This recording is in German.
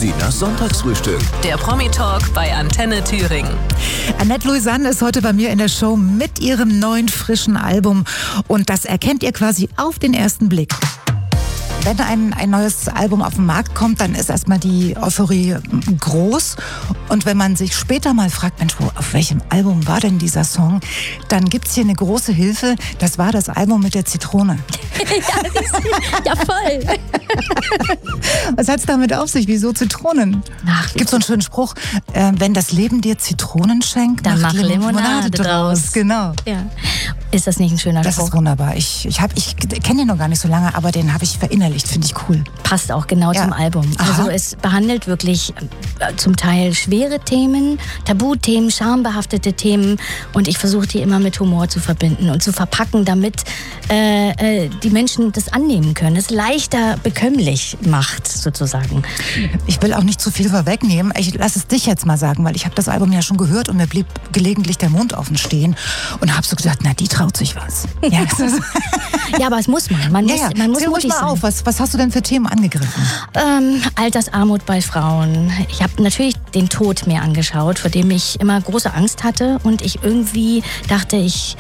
Sinas Sonntagsfrühstück. Der Promi-Talk bei Antenne Thüringen. Annette Louisanne ist heute bei mir in der Show mit ihrem neuen, frischen Album. Und das erkennt ihr quasi auf den ersten Blick. Wenn ein neues Album auf den Markt kommt, dann ist erstmal die Euphorie groß. Und wenn man sich später mal fragt, Mensch, auf welchem Album war denn dieser Song? Dann gibt's hier eine große Hilfe. Das war das Album mit der Zitrone. Ja, voll. Was hat's damit auf sich? Wieso Zitronen? Gibt so einen schönen Spruch, wenn das Leben dir Zitronen schenkt, dann mach Limonade draus. Genau. Ja. Ist das nicht ein schöner Spruch? Das ist wunderbar. Ich kenne den noch gar nicht so lange, aber den habe ich verinnerlicht, finde ich cool. Passt auch genau zum Album. Aha. Also es behandelt wirklich zum Teil schwere Themen, Tabuthemen, schambehaftete Themen und ich versuche die immer mit Humor zu verbinden und zu verpacken, damit die Menschen das annehmen können, es leichter bekömmlich macht sozusagen. Ich will auch nicht zu viel vorwegnehmen. Ich lasse es dich jetzt mal sagen, weil ich habe das Album ja schon gehört und mir blieb gelegentlich der Mund offen stehen und habe so gedacht, na, die traut sich was. Ja, ja, aber es muss man. Man muss Zähl ruhig mal auf. Was hast du denn für Themen angegriffen? Altersarmut bei Frauen. Ich habe natürlich den Tod mir angeschaut, vor dem ich immer große Angst hatte und ich irgendwie dachte, ich